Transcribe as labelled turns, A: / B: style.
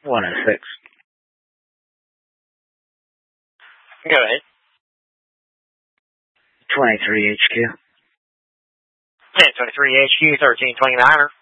A: 106.
B: Go ahead.
A: 23 HQ.
B: 1023 HQ, 1329er.